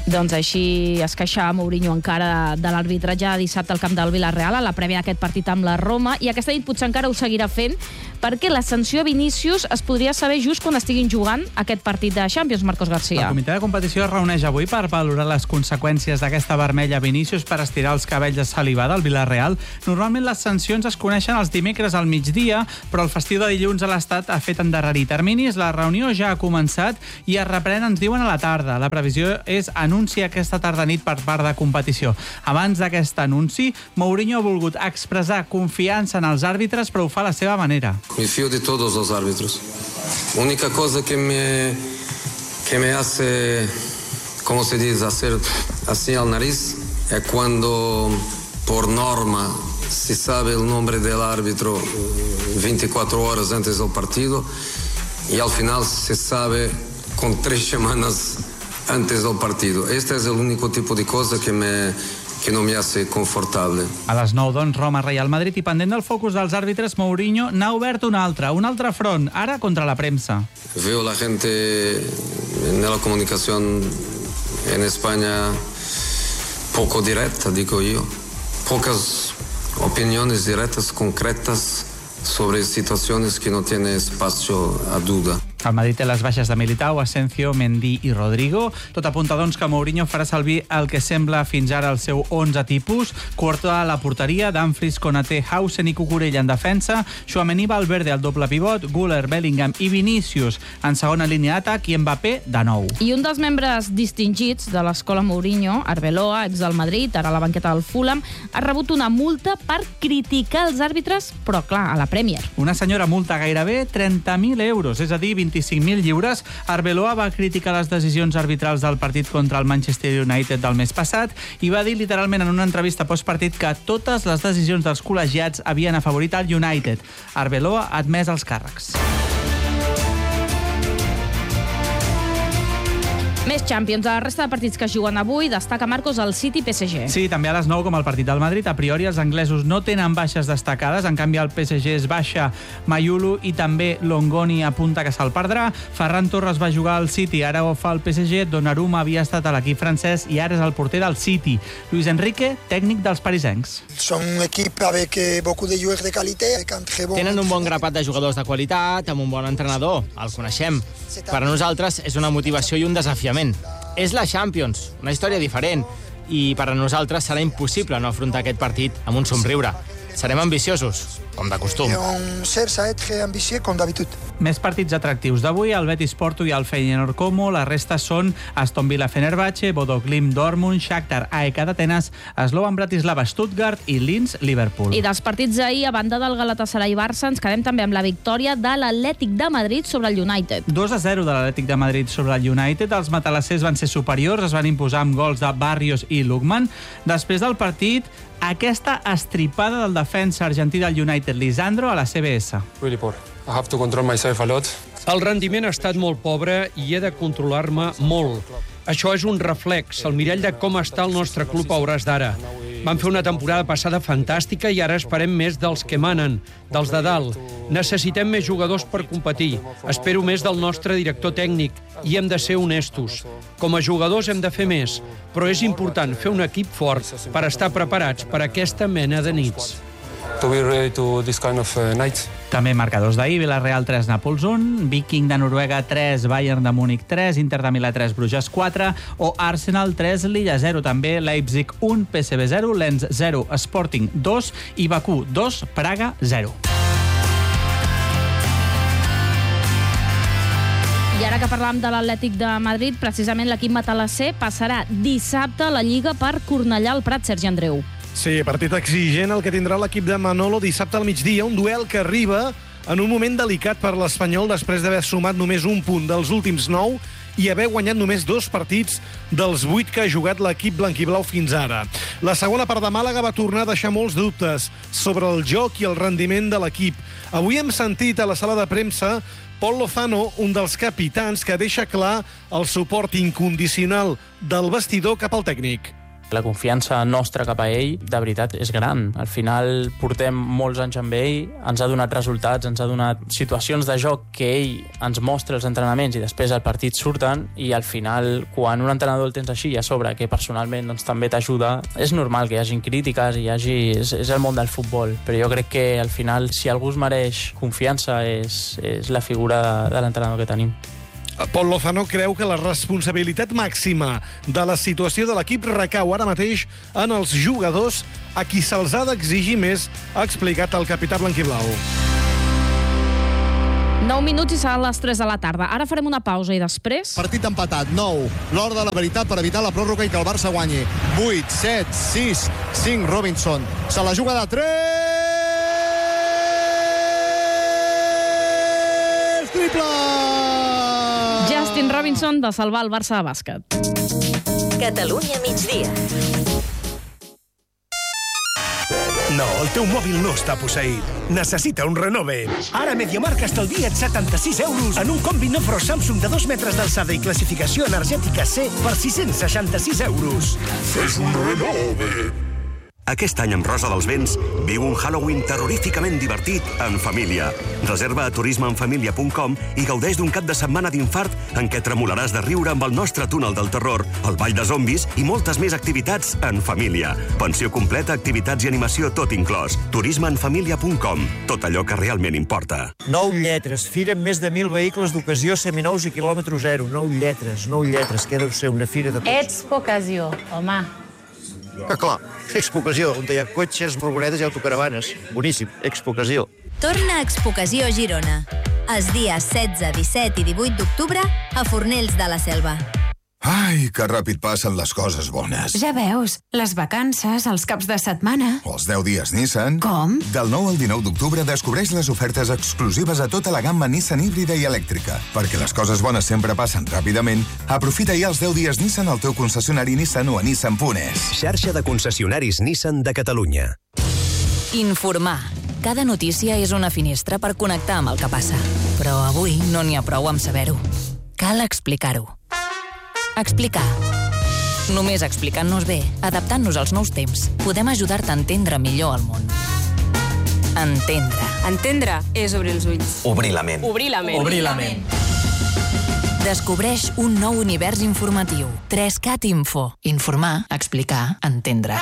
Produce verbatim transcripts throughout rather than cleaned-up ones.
Doncs així es queixava Mourinho encara de l'arbitratge de dissabte al camp del Villarreal, a la prèvia d'aquest partit amb la Roma, i aquesta nit potser encara ho seguirà fent, perquè la sanció a Vinícius es podria saber just quan estiguin jugant aquest partit de Champions, Marcos García. El comitè de competició es reuneix avui per valorar les conseqüències d'aquesta vermella a Vinícius per estirar els cabells de saliva del Villarreal. Normalment les sancions es coneixen els dimecres al migdia, però el festiu de dilluns a l'Estat ha fet endarrerir terminis. La reunió ja ha començat i es reprèn, ens diuen, a la tarda. La previsió és anunci aquesta tarda nit per part de competició. Abans d'aquest anunci, Mourinho ha volgut expressar confiança en els àrbitres, però ho fa a la seva manera. Me fío de todos los árbitros. Única cosa que me que me hace, ¿cómo se dice?, hacer así al nariz es cuando por norma se sabe el nombre del árbitro veinticuatro horas antes del partido y al final se sabe con tres semanas antes del partido. Este es el único tipo de cosa que me que no me hace confortable. A les nou, doncs, Roma, Real Madrid, i pendent del focus dels àrbitres, Mourinho n'ha obert un altre, un altre front, ara contra la premsa. Veo la gente en la comunicación en España poco directa, digo yo. Pocas opiniones directas, concretas sobre situaciones que no tienen espacio a duda. El Madrid té les baixes de Militao, Asensio, Mendy i Rodrigo. Tot apunta, doncs, que Mourinho farà servir el que sembla fins ara el seu onze tipus. Quarta a la porteria, Dumfries, Konaté, Hausen i Cucurella en defensa, Tchouaméni, Valverde al doble pivot, Güler, Bellingham i Vinícius en segona línia d'atac i Mbappé de nou. I un dels membres distingits de l'escola Mourinho, Arbeloa, ex del Madrid, ara a la banqueta del Fulham, ha rebut una multa per criticar els àrbitres, però clar, a la Premier. Una senyora multa gairebé trenta mil euros, és a dir, vint-i-cinc mil lliures. Arbeloa va criticar les decisions arbitrals del partit contra el Manchester United del mes passat i va dir literalment en una entrevista postpartit que totes les decisions dels col·legiats havien afavorit el United. Arbeloa ha admès els càrrecs. Més Champions. A la resta de partits que es juguen avui destaca, Marcos, el City P S G. Sí, també a les nou, com el partit del Madrid. A priori, els anglesos no tenen baixes destacades. En canvi, el P S G es baixa Mayulu i també Longoni apunta que se'l perdrà. Ferran Torres va jugar al City, ara ho fa el P S G. Donnarumma havia estat a l'equip francès i ara és el porter del City. Luis Enrique, tècnic dels parisencs. Són un equip avec beaucoup de joueurs de qualité. Tenen un bon grapat de jugadors de qualitat, amb un bon entrenador. El coneixem. Per a nosaltres és una motivació i un desafiament. És la Champions, una història diferent, i per a nosaltres serà impossible no afrontar aquest partit amb un somriure. Serem ambiciosos, com de costum. On cherche a être ambitieux, com d'habitude. Més partits atractius d'avui, el Betis Porto i el Feyenoord Como. La resta són Aston Villa Fenerbahce, Bodo Glimt Dortmund, Shakhtar A E K d'Atenes, Slovan Bratislava Stuttgart i Linz Liverpool. I dels partits d'ahir, a banda del Galatasaray Barça, ens quedem també amb la victòria de l'Atlètic de Madrid sobre el United. dos a zero de l'Atlètic de Madrid sobre el United. Els matalassers van ser superiors, es van imposar amb gols de Barrios i Lukman. Després del partit, aquesta estripada del defensa argentí del United, Lisandro, a la C B S. Really poor. I have to control myself a lot. El rendiment ha estat molt pobre i he de controlar-me molt. Això és un reflex, el mirall de com està el nostre club a hores d'ara. Vam fer una temporada passada fantàstica i ara esperem més dels que manen, dels de dalt. Necessitem més jugadors per competir. Espero més del nostre director tècnic i hem de ser honestos. Com a jugadors hem de fer més, però és important fer un equip fort per estar preparats per a aquesta mena de nits. To be ready to this kind of uh, nights. També marcadors d'ahir, Villarreal tres, Nàpols un, Viking de Noruega tres, Bayern de Múnich tres, Inter de Milà tres, Bruges quatre, o Arsenal tres, Lilla zero també, Leipzig un, P S V zero, Lens zero, Sporting dos i Bakú dos, Praga zero. I ara que parlàvem de l'Atlètic de Madrid, precisament l'equip matalasser passarà dissabte a la Lliga per Cornellà al Prat, Sergi Andreu. Sí, partit exigent el que tindrà l'equip de Manolo dissabte al migdia, un duel que arriba en un moment delicat per l'Espanyol després d'haver sumat només un punt dels últims nou i haver guanyat només dos partits dels vuit que ha jugat l'equip blanquiblau fins ara. La segona part de Màlaga va tornar a deixar molts dubtes sobre el joc i el rendiment de l'equip. Avui hem sentit a la sala de premsa Pol Lozano, un dels capitans, que deixa clar el suport incondicional del vestidor cap al tècnic. La confiança nostra cap a ell, de veritat, és gran. Al final portem molts anys amb ell, ens ha donat resultats, ens ha donat situacions de joc que ell ens mostra els entrenaments i després al partit surten, i al final, quan un entrenador el tens així a sobre, que personalment doncs, també t'ajuda, és normal que hi hagi crítiques i hi hagi... És, és el món del futbol, però jo crec que al final, si algú es mereix confiança, és, és la figura de, de l'entrenador que tenim. Pol Lozano creu que la responsabilitat màxima de la situació de l'equip recau ara mateix en els jugadors, a qui se'ls ha d'exigir més, ha explicat el capità blanquiblau. nou minuts i seran les tres de la tarda. Ara farem una pausa i després... Partit empatat, nou. L'hora de la veritat per evitar la pròrroga i que el Barça guanyi. vuit, set, sis, cinc, Robinson. Se la juga de tres! Triple! Justin Robinson de salvar el Barça de bàsquet. Catalunya migdia. No, el teu mòbil no està posseït. Necessita un renove. Ara a MediaMarkt estalvia't setanta-sis euros en un combi Nofro Samsung de dos metres d'alçada i classificació energètica C per sis-cents seixanta-sis euros. Fes un renove. Aquest any amb Rosa dels Vents viu un Halloween terroríficament divertit en família. Reserva a turisme en família punt com i gaudeix d'un cap de setmana d'infart en què tremolaràs de riure amb el nostre túnel del terror, el ball de zombis i moltes més activitats en família. Pensió completa, activitats i animació tot inclòs. turisme en família punt com. Tot allò que realment importa. Nou lletres. Fira amb més de mil vehicles d'ocasió seminous i quilòmetre zero. Nou lletres, nou lletres. Què deu ser una fira de... Expo Ocasió, home. Ah, clar, Expo Ocasió, on hi ha cotxes, furgonetes i autocaravanes. Boníssim, Expo Ocasió. Torna a Expo Ocasió Girona. Els dies setze, disset i divuit d'octubre a Fornells de la Selva. Ai, que ràpid passen les coses bones. Ja veus, les vacances, els caps de setmana... Els deu dies Nissan. Com? Del nou al dinou d'octubre descobreix les ofertes exclusives a tota la gamma Nissan híbrida i elèctrica. Perquè les coses bones sempre passen ràpidament, aprofita ja els deu dies Nissan al teu concessionari Nissan o a nissan punt es. Xarxa de concessionaris Nissan de Catalunya. Informar. Cada notícia és una finestra per connectar amb el que passa. Però avui no n'hi ha prou amb saber-ho. Cal explicar-ho. Explicar. Només explicant-nos bé, adaptant-nos als nous temps, podem ajudar-te a entendre millor el món. Entendre. Entendre és obrir els ulls. Obrir la ment. Obrir la ment. Obrir la ment. Descobreix un nou univers informatiu. tres cat Info. Informar, explicar, entendre.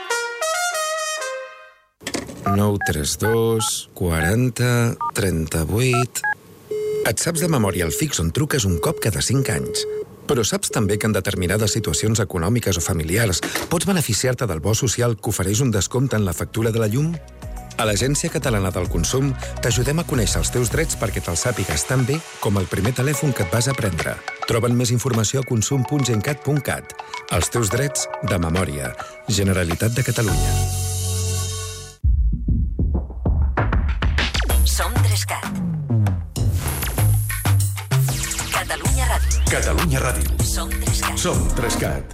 nou tres dos, quaranta, trenta-vuit... Et saps de memòria el fix on truques un cop cada cinc anys. Però saps també que en determinades situacions econòmiques o familiars pots beneficiar-te del bo social que ofereix un descompte en la factura de la llum? A l'Agència Catalana del Consum t'ajudem a conèixer els teus drets perquè te'ls sàpigues tan bé com el primer telèfon que et vas a prendre. Troben més informació a consum punt gencat punt cat. Els teus drets de memòria. Generalitat de Catalunya. Som tres cat. Catalunya Ràdio. Catalunya Ràdio. Som tres cat. Som tres cat.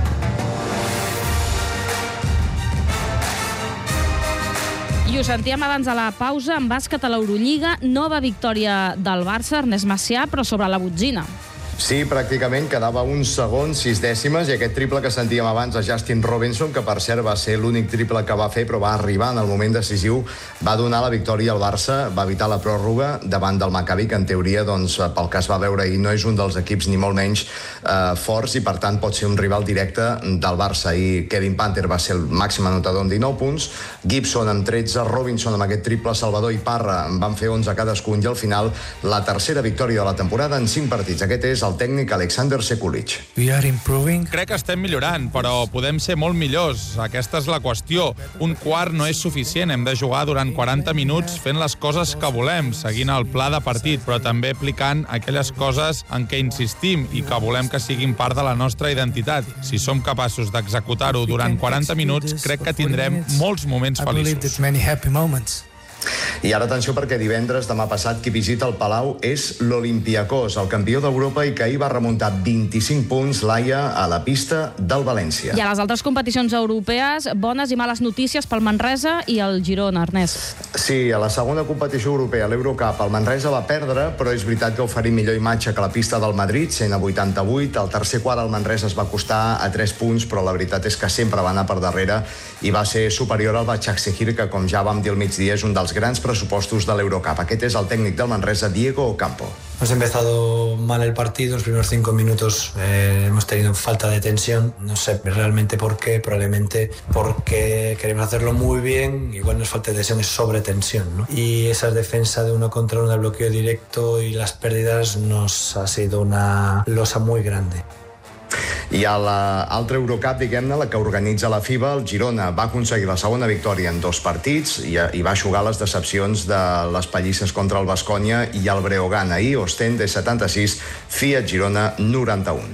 I ho sentíem abans de la pausa, en bàsquet a l'Eurolliga, nova victòria del Barça, Ernest Macià, però sobre la botzina. Sí, pràcticament quedava un segon, sis dècimes, i aquest triple que sentíem abans a Justin Robinson, que per cert va ser l'únic triple que va fer, però va arribar en el moment decisiu, va donar la victòria al Barça, va evitar la pròrroga davant del Maccabi, que en teoria, doncs, pel que es va veure ahir, no és un dels equips ni molt menys eh, forts, i per tant pot ser un rival directe del Barça. I Kevin Panther va ser el màxim anotador amb dinou punts, Gibson amb tretze, Robinson amb aquest triple, Salvador i Parra en van fer onze cadascun, i al final la tercera victòria de la temporada en cinc partits. Aquest és el tècnic Alexander Sekulic. Crec que estem millorant, però podem ser molt millors. Aquesta és la qüestió. Un quart no és suficient. Hem de jugar durant quaranta minuts fent les coses que volem, seguint el pla de partit, però també aplicant aquelles coses en què insistim i que volem que siguin part de la nostra identitat. Si som capaços d'executar-ho durant quaranta minuts, crec que tindrem molts moments feliços. I ara atenció perquè divendres, demà passat, qui visita el Palau és l'Olympiacos, el campió d'Europa i que ahir va remuntar vint-i-cinc punts, Laia, a la pista del València. I a les altres competicions europees, bones i males notícies pel Manresa i el Girona, Ernest. Sí, a la segona competició europea, l'Eurocup, el Manresa va perdre, però és veritat que oferí millor imatge que la pista del Madrid, cent a vuitanta-vuit. Al tercer quart el Manresa es va costar a tres punts, però la veritat és que sempre va anar per darrere i va ser superior al Başakşehir, que, com ja vam dir al migdia, és un dels grans pressupostos de l'Eurocup. Aquest és el tècnic del Manresa, Diego Ocampo. Hemos empezado mal el partido, los primeros cinco minutos eh, hemos tenido falta de tensión, no sé realmente por qué, probablemente porque queremos hacerlo muy bien, igual nos falta tensión, es sobretensión, ¿no? Y esa defensa de uno contra uno, el bloqueo directo y las pérdidas nos ha sido una losa muy grande. I a l'altra Eurocup, diguem-ne, la que organitza la FIBA, el Girona va aconseguir la segona victòria en dos partits i, i va eixugar les decepcions de les pallisses contra el Baskonia i el Breogán. Ahir, Ostende setanta-sis, Fiat Girona noranta-un.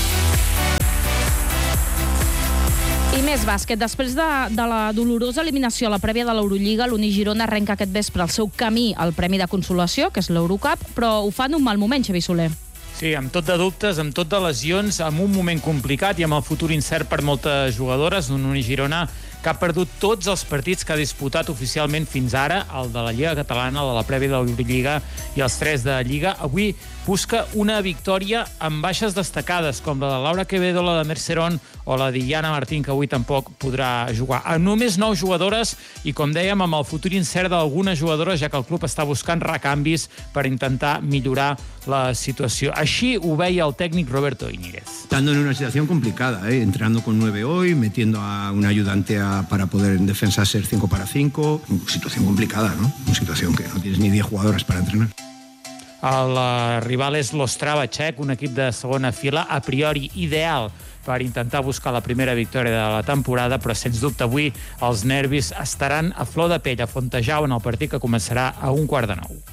I més bàsquet. Després de, de la dolorosa eliminació a la prèvia de l'Eurolliga, l'Uni Girona arrenca aquest vespre el seu camí al Premi de Consolació, que és l'Eurocup, però ho fa en un mal moment, Xavi Soler. Sí, amb tot de dubtes, amb tot de lesions, amb un moment complicat i amb el futur incert per moltes jugadores d'un Uni Girona que ha perdut tots els partits que ha disputat oficialment fins ara, el de la Lliga Catalana, el de la prèvia de l'Eurolliga i els tres de Lliga. Avui busca una victòria amb baixes destacades, com la de Laura Quevedo, la de Mercerón o la de Diana Martín, que avui tampoc podrà jugar. Amb només nou jugadores i, com dèiem, amb el futur incert d'algunes jugadores, ja que el club està buscant recanvis per intentar millorar la situació. Així ho veia el tècnic Roberto Íñiguez. Estando en una situación complicada, ¿eh? Entrenando con nueve hoy, metiendo a un ayudante a, para poder en defensa ser cinco para cinco. Situación complicada, ¿no? Una situación que no tienes ni diez jugadoras para entrenar. El rival és l'Ostrava txec, un equip de segona fila, a priori ideal per intentar buscar la primera victòria de la temporada, però sens dubte avui els nervis estaran a flor de pell a Fontejau en el partit que començarà a un quart de nou.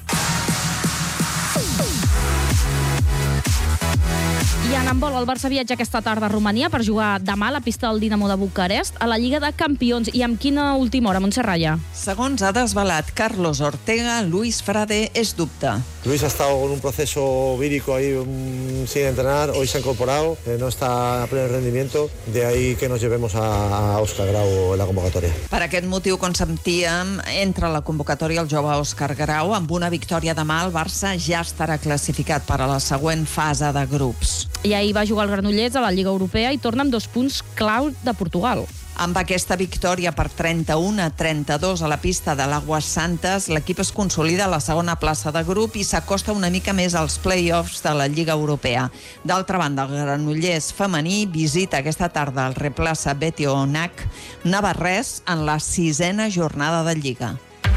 I en handbol, el Barça viatja aquesta tarda a Romania per jugar demà a la pista del Dinamo de Bucarest a la Lliga de Campions. I amb quina última hora, Montse Raya? Segons ha desvelat Carlos Ortega, Luis Frade és dubte. Luis ha estado con un proceso vírico ahí um, sin entrenar, hoy se ha incorporado, eh, no está a pleno rendimiento, de ahí que nos llevemos a, a Òscar Grau en la convocatòria. Per aquest motiu, com sentíem, entra la convocatòria el jove Òscar Grau. Amb una victòria demà, el Barça ja estarà classificat per a la següent fase de grups. I ahir va jugar el Granollers a la Lliga Europea i torna amb dos punts clau de Portugal. Amb aquesta victòria per trenta-un a trenta-dos a la pista de l'Aguas Santes, l'equip es consolida a la segona plaça de grup i s'acosta una mica més als play-offs de la Lliga Europea. D'altra banda, el Granollers femení visita aquesta tarda el Replaça Betionac Navarrès en la sisena jornada de Lliga.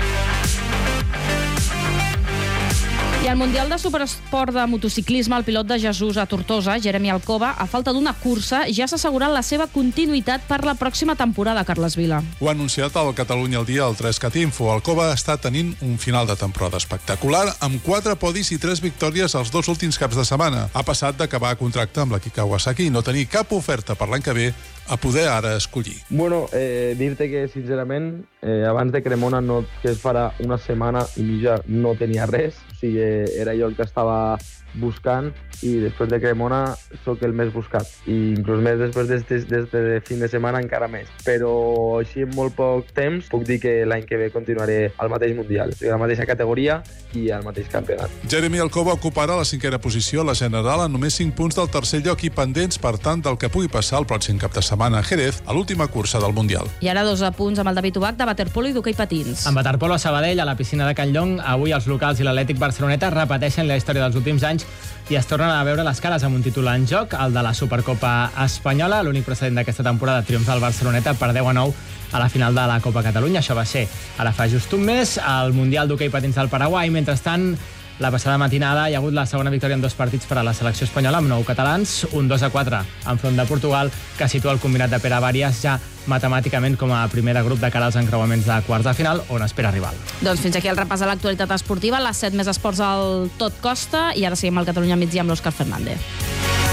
I al Mundial de Superesport de Motociclisme, el pilot de Jesús a Tortosa, Jeremy Alcoba, a falta d'una cursa, ja s'ha assegurat la seva continuïtat per la pròxima temporada, Carles Vila. Ho ha anunciat al Catalunya al dia al tres cat info. Alcoba està tenint un final de temporada espectacular, amb quatre podis i tres victòries els dos últims caps de setmana. Ha passat d'acabar contracte amb l'equip Kawasaki i no tenir cap oferta per l'any que ve a poder ara escollir. Bueno, eh, dir-te que, sincerament, eh, abans de Cremona, no, que es farà una setmana i mitja, no tenia res. O sigui, era jo el que estava buscant i després de Cremona sóc el més buscat i inclús més després d'este de fin de setmana encara més, però així en molt poc temps puc dir que l'any que ve continuaré al mateix Mundial, o sigui, a la mateixa categoria i al mateix campionat. Jeremy Alcoba ocuparà la cinquena posició a la general en només cinc punts del tercer lloc i pendents, per tant, del que pugui passar el pròxim cap de setmana a Jerez, a l'última cursa del Mundial. I ara dos apunts amb el David Ubach de waterpolo i d'hoquei patins. En waterpolo a Sabadell, a la piscina de Can Llong, avui els locals i l'Atlètic Barceloneta repeteixen la història dels últims anys i es tornen a veure les cares amb un títol en joc, el de la Supercopa Espanyola, l'únic precedent d'aquesta temporada, triomf del Barceloneta per deu a nou a la final de la Copa Catalunya. Això va ser ara fa just un mes, al Mundial d'hoquei patins del Paraguai. Mentrestant, la passada matinada hi ha hagut la segona victòria en dos partits per a la selecció espanyola amb nou catalans, un dos a quatre enfront de Portugal, que situa el combinat de Pere Bàries ja matemàticament com a primer de grup de cara als encreuaments de quarts de final, on espera rival. Doncs fins aquí el repàs de l'actualitat esportiva, les set més esports al Tot Costa, i ara seguim al Catalunya Migdia amb l'Òscar Fernández.